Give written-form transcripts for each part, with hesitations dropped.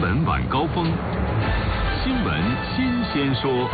闻晚高峰，新闻新鲜说。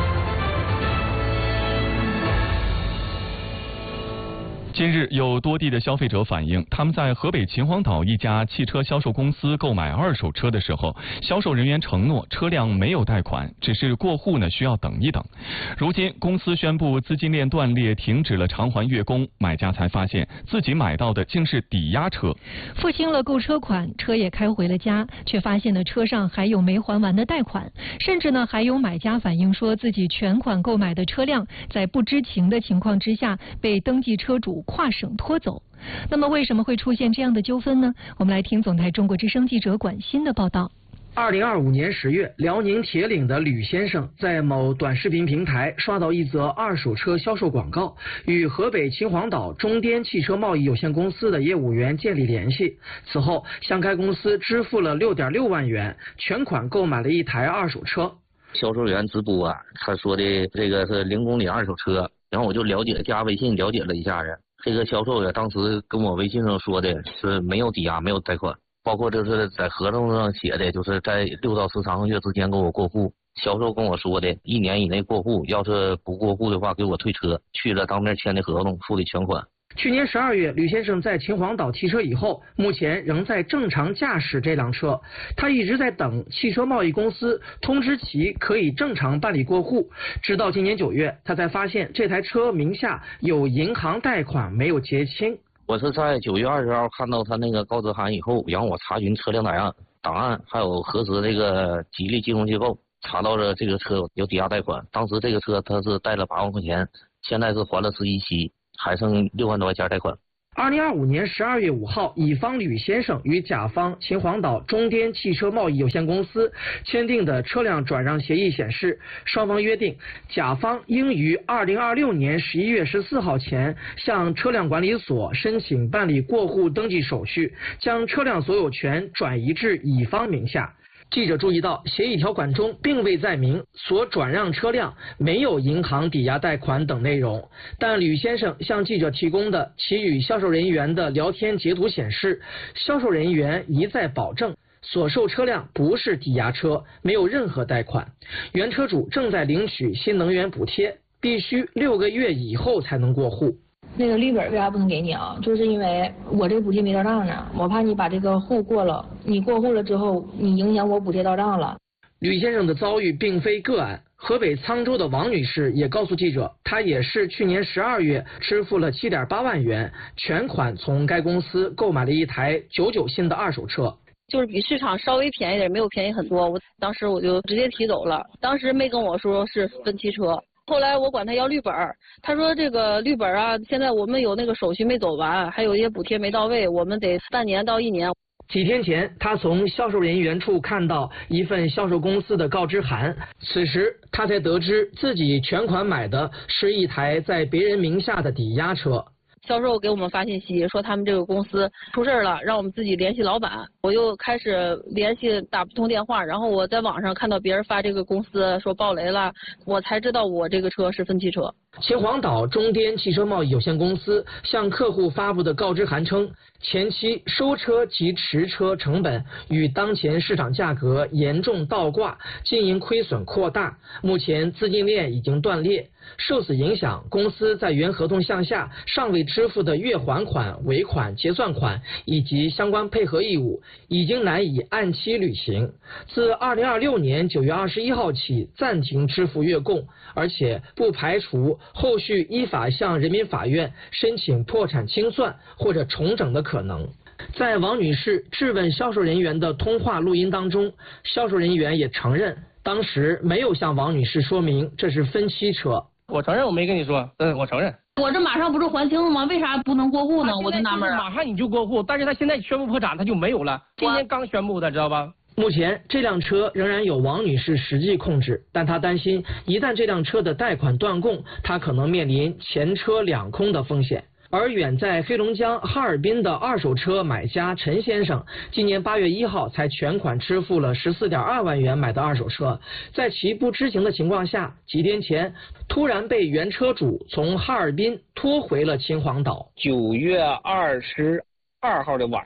近日，有多地的消费者反映，他们在河北秦皇岛一家汽车销售公司购买二手车的时候，销售人员承诺车辆没有贷款，只是过户需要等一等。如今，公司宣布资金链断裂，停止了偿还月供，买家才发现自己买到的竟是抵押车。 付清了购车款，车也开回了家，却发现车上还有没还完的贷款，甚至还有买家反映说自己全款购买的车辆在不知情的情况之下被登记车主跨省拖走。那么为什么会出现这样的纠纷呢？我们来听总台中国之声记者管欣的报道。 2025年10月，辽宁铁岭的吕先生在某短视频平台刷到一则二手车销售广告，与河北秦皇岛中滇汽车贸易有限公司的业务员建立联系。此后，向该公司支付了6.6万元，全款购买了一台二手车。 销售员直播他说的这个是0公里二手车，然后我就了解，加微信了解了一下子。这个销售员当时跟我微信上说的是没有抵押，没有贷款，包括就是在合同上写的，就是在6到13个月之间给我过户。销售跟我说的1年以内过户，要是不过户的话给我退车。去了当面签的合同，付的全款。 去年12月，吕先生在秦皇岛提车以后，目前仍在正常驾驶这辆车。他一直在等汽车贸易公司通知其可以正常办理过户，直到今年9月，他才发现这台车名下有银行贷款没有结清。 我是在9月20号看到他那个告知函以后，然后我查询车辆档案，还有核实这个吉利金融机构，查到了这个车有抵押贷款。当时这个车他是贷了8万块钱，现在是还了11期。还剩6万多块钱贷款。 2025年12月5号，乙方吕先生与甲方秦皇岛中滇汽车贸易有限公司签订的车辆转让协议显示，双方约定，甲方应于2026年11月14号前向车辆管理所申请办理过户登记手续，将车辆所有权转移至乙方名下。记者注意到，协议条款中并未载明所转让车辆没有银行抵押贷款等内容，但吕先生向记者提供的其与销售人员的聊天截图显示，销售人员一再保证所售车辆不是抵押车，没有任何贷款，原车主正在领取新能源补贴，必须6个月以后才能过户。 那个绿本为啥不能给你啊？就是因为我这个补贴没到账呢，我怕你把这个户过了，你过户了之后，你影响我补贴到账了。 吕先生的遭遇并非个案，河北沧州的王女士也告诉记者，她也是去年12月支付了7.8万元，全款从该公司购买了一台99新的二手车。 就是比市场稍微便宜点，没有便宜很多，当时我就直接提走了，当时没跟我说是分期车。后来我管他要绿本，他说这个绿本现在我们有那个手续没走完，还有一些补贴没到位，我们得半年到1年。 几天前，他从销售人员处看到一份销售公司的告知函，此时他才得知自己全款买的是一台在别人名下的抵押车。 销售给我们发信息说他们这个公司出事了，让我们自己联系老板。我又开始联系打不通电话，然后我在网上看到别人发这个公司说爆雷了，我才知道我这个车是分期车。 秦皇岛中滇汽车贸易有限公司向客户发布的告知函称，前期收车及持车成本与当前市场价格严重倒挂，经营亏损扩大，目前资金链已经断裂。受此影响，公司在原合同项下尚未支付的月还款、尾款、结算款以及相关配合义务已经难以按期履行。自2026年9月21号起暂停支付月供，而且不排除后续依法向人民法院申请破产清算或者重整的可能。在王女士质问销售人员的通话录音当中，销售人员也承认当时没有向王女士说明这是分期车。 我承认我没跟你说，我承认。 我这马上不是还清了吗？为啥不能过户呢？我就纳闷。 马上你就过户，但是他现在宣布破产，他就没有了。今年刚宣布的，知道吧？ 目前这辆车仍然有王女士实际控制，但她担心一旦这辆车的贷款断供，她可能面临前车两空的风险。而远在黑龙江哈尔滨的二手车买家陈先生，今年8月1号才全款支付了14.2万元买的二手车，在其不知情的情况下，几天前突然被原车主从哈尔滨拖回了秦皇岛。 9月22号的晚上，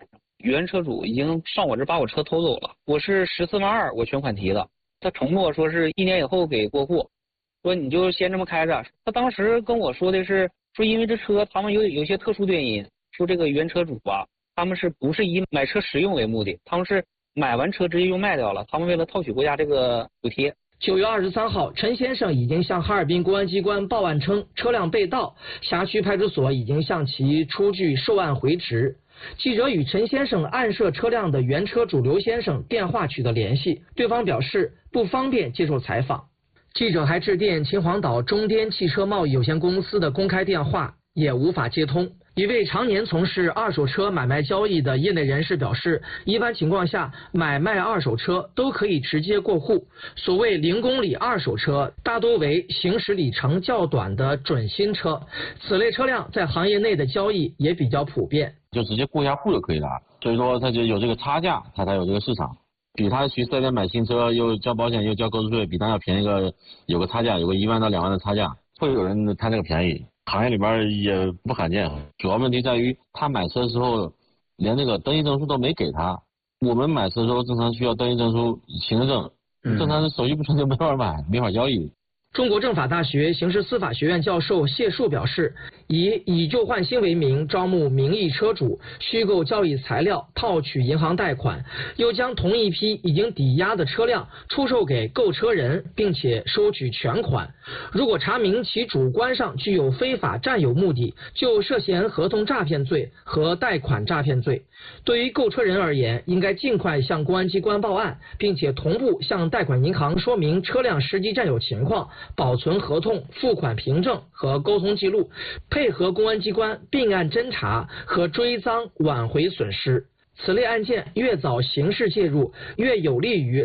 原车主已经上我这把我车偷走了，我是14万2，我全款提的。他承诺说是1年以后给过户，说你就先这么开着。他当时跟我说的是，说因为这车他们有些特殊原因，说这个原车主吧，他们不是以买车使用为目的，他们是买完车直接就卖掉了，他们为了套取国家这个补贴。 9月23号，陈先生已经向哈尔滨公安机关报案称车辆被盗，辖区派出所已经向其出具受案回执。记者与陈先生暗涉车辆的原车主刘先生电话取得联系，对方表示不方便接受采访。记者还致电秦皇岛中滇汽车贸易有限公司的公开电话，也无法接通。一位常年从事二手车买卖交易的业内人士表示，一般情况下买卖二手车都可以直接过户。所谓0公里二手车，大多为行驶里程较短的准新车，此类车辆在行业内的交易也比较普遍。 就直接过一下户就可以了，所以说它就有这个差价，它才有这个市场。比他去4S店买新车又交保险又交购置税，比他要便宜有个差价，有个1万到2万的差价，会有人贪这个便宜。行业里边也不罕见，主要问题在于他买车的时候连那个登记证书都没给他。我们买车的时候正常需要登记证书、行车证，正常的手续不全就没法买，没法交易。 中国政法大学刑事司法学院教授谢树表示，以旧换新为名招募名义车主，虚构交易材料，套取银行贷款，又将同一批已经抵押的车辆出售给购车人，并且收取全款。如果查明其主观上具有非法占有目的，就涉嫌合同诈骗罪和贷款诈骗罪。对于购车人而言，应该尽快向公安机关报案，并且同步向贷款银行说明车辆实际占有情况，保存合同、付款凭证和沟通记录，配合公安机关并案侦查和追赃挽回损失。此类案件越早刑事介入，越有利于